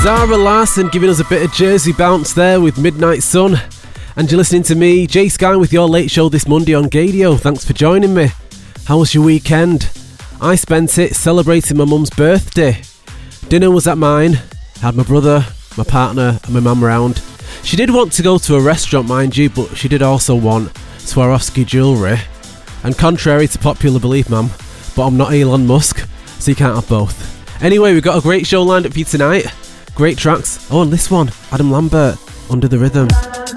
Zara Larsson giving us a bit of Jersey bounce there with Midnight Sun. And you're listening to me, Jay Sky, with your late show this Monday on Gadio. Thanks for joining me. How was your weekend? I spent it celebrating my mum's birthday. Dinner was at mine. I had my brother, my partner and my mum round. She did want to go to a restaurant, mind you, but she did also want Swarovski jewellery. And contrary to popular belief, ma'am, but I'm not Elon Musk, so you can't have both. Anyway, we've got a great show lined up for you tonight. Great tracks. Oh, and this one, Adam Lambert, Under the Rhythm.